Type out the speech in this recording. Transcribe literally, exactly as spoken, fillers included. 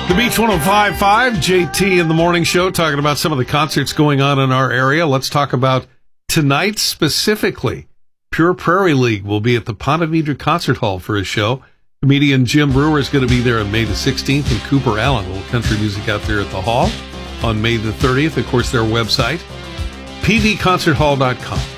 The Beach one oh five point five, J T in the Morning Show, talking about some of the concerts going on in our area. Let's talk about tonight specifically. Pure Prairie League will be at the Ponte Vedra Concert Hall for a show. Comedian Jim Brewer is going to be there on May the sixteenth, and Cooper Allen, a little country music out there at the hall, on May the thirtieth. Of course, their website, p v concert hall dot com.